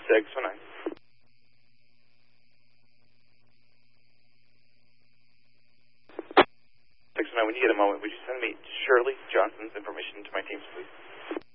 619. 619, when you get a moment, would you send me Shirley Johnson's information to my teams, please?